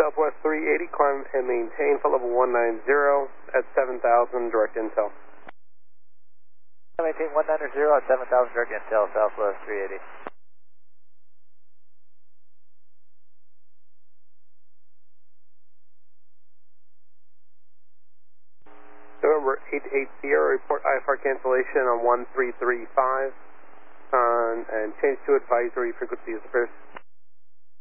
Southwest 380, climb and maintain flight level 190 at 7,000, direct intel. Maintain 190 at 7,000, direct intel, Southwest 380. November 88 Sierra, report IFR cancellation on 1335, and change to advisory frequency is the first.